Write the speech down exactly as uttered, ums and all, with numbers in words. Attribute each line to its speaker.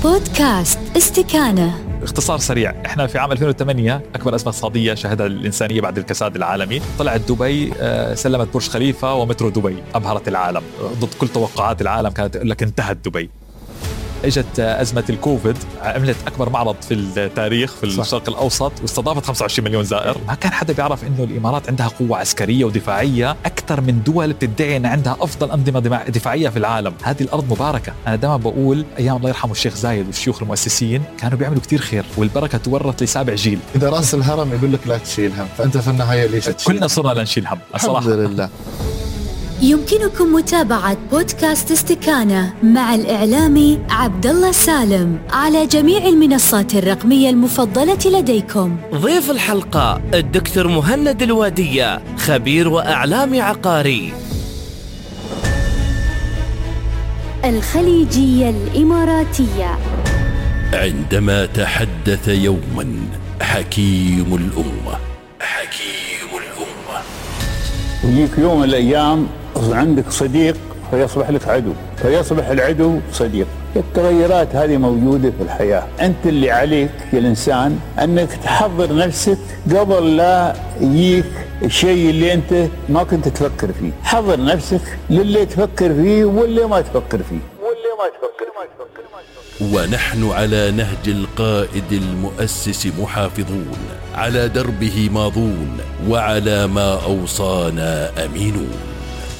Speaker 1: بودكاست استكانة.
Speaker 2: اختصار سريع، احنا في عام ألفين وثمانية اكبر ازمه اقتصاديه شهدها الانسانيه بعد الكساد العالمي، طلعت دبي سلمت برج خليفه ومترو دبي، ابهرت العالم ضد كل توقعات العالم، كانت تقول لك انتهت دبي. اجت ازمه الكوفيد، عملت اكبر معرض في التاريخ في صح. الشرق الاوسط، واستضافت خمسة وعشرين مليون زائر. ما كان حدا بيعرف انه الامارات عندها قوه عسكريه ودفاعيه اكثر من دول بتدعي ان عندها افضل انظمه دفاعيه في العالم. هذه الارض مباركه. انا دائما بقول ايام الله يرحمه الشيخ زايد والشيوخ المؤسسين كانوا بيعملوا كتير خير، والبركه تورث لسابع جيل.
Speaker 3: اذا راس الهرم يقول لك لا تشيل هم، فانت في النهايه ليش تشيل؟
Speaker 2: كلنا صرنا نشيل هم الصراحه.
Speaker 3: الحمد لله.
Speaker 1: يمكنكم متابعة بودكاست استكانة مع الإعلامي عبد الله سالم على جميع المنصات الرقمية المفضلة لديكم.
Speaker 4: ضيف الحلقة الدكتور مهند الوادية، خبير وإعلامي عقاري.
Speaker 1: الخليجية الإماراتية.
Speaker 5: عندما تحدث يوما حكيم الأمة حكيم الأمة
Speaker 6: يجيك يوم من الأيام عندك صديق فيصبح لك عدو، فيصبح العدو صديق. التغيرات هذه موجودة في الحياة. أنت اللي عليك يا الإنسان أنك تحضر نفسك قبل لا يجيك الشيء اللي أنت ما كنت تفكر فيه. حضر نفسك للي تفكر فيه واللي ما تفكر فيه واللي ما تفكر فيه.
Speaker 5: ونحن على نهج القائد المؤسس محافظون، على دربه ماضون، وعلى ما أوصانا أمينون.